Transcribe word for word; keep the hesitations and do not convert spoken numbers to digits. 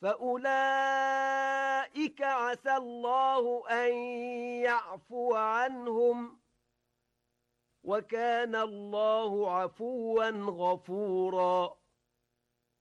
فأولئك عسى الله أن يعفو عنهم وكان الله عفوا غفورا